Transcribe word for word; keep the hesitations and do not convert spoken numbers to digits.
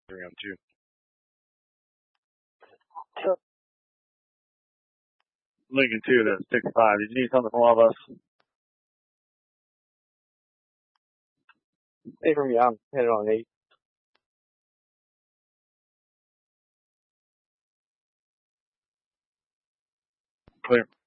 three on two. Lincoln two to six five. Did you need something from all of us? Hey, from you, I'm headed on eight. Clear.